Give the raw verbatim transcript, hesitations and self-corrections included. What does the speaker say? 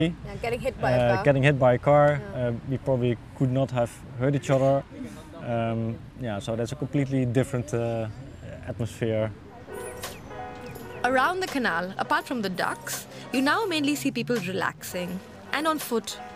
Yeah, getting hit by a uh, car. getting hit by a car. Yeah. Uh, we probably could not have heard each other. Um, yeah, so that's a completely different uh, atmosphere. Around the canal, apart from the ducks, you now mainly see people relaxing and on foot.